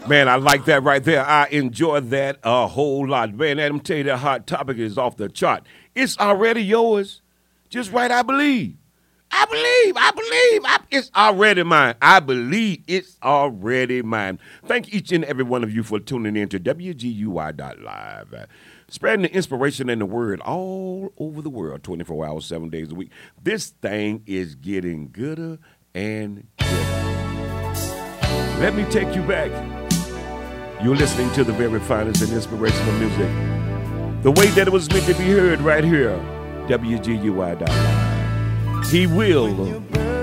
Man, I like that right there. I enjoy that a whole lot. Man, Adam, tell you that hot topic is off the chart. It's already yours. Just right, I believe. It's already mine. I believe it's already mine. Thank each and every one of you for tuning in to WGUI.live. Spreading the inspiration and the word all over the world, 24 hours, 7 days a week. This thing is getting gooder and gooder. Let me take you back. You're listening to the very finest and inspirational music. The way that it was meant to be heard right here, WGUI.live. He will